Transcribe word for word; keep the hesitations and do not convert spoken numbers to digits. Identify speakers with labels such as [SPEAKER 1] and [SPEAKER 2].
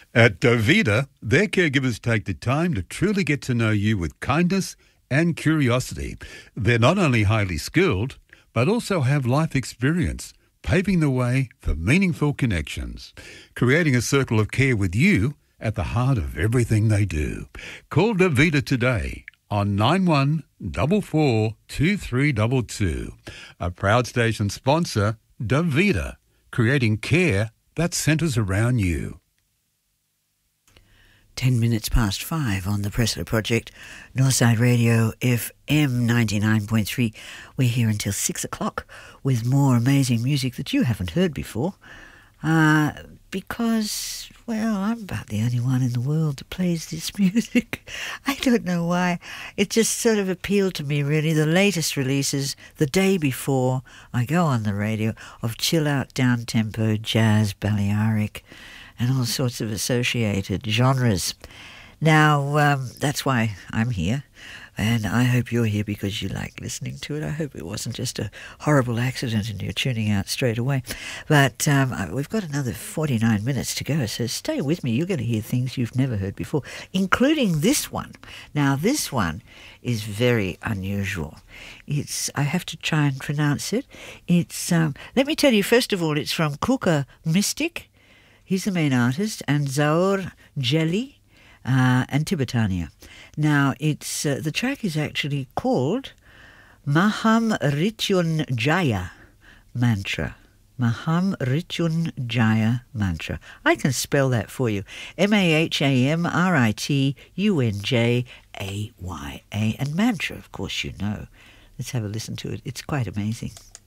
[SPEAKER 1] At Dovita, their caregivers take the time to truly get to know you with kindness and curiosity. They're not only highly skilled, but also have life experience, paving the way for meaningful connections, creating a circle of care with you at the heart of everything they do. Call Dovita today on nine one four four two three two two. A proud station sponsor, Dovita, creating care that centres around you.
[SPEAKER 2] Ten minutes past five on the Pressler Project, Northside Radio F M ninety-nine point three. We're here until six o'clock with more amazing music that you haven't heard before. Uh, because, well, I'm about the only one in the world that plays this music. I don't know why. It just sort of appealed to me, really. The latest releases, the day before I go on the radio, of chill-out, down-tempo, jazz, Balearic, and all sorts of associated genres. Now, um, that's why I'm here, and I hope you're here because you like listening to it. I hope it wasn't just a horrible accident and you're tuning out straight away. But um, we've got another forty-nine minutes to go, so stay with me. You're going to hear things you've never heard before, including this one. Now, this one is very unusual. It's, I have to try and pronounce it. It's, um, let me tell you, first of all, it's from Kuka Mystic. He's the main artist, and Zaur Jelly uh, and Tibetania. Now, it's uh, the track is actually called Maham Rityun Jaya Mantra. Maham Rityun Jaya Mantra. I can spell that for you. M A H A M R I T U N J A Y A. And mantra, of course, you know. Let's have a listen to it. It's quite amazing.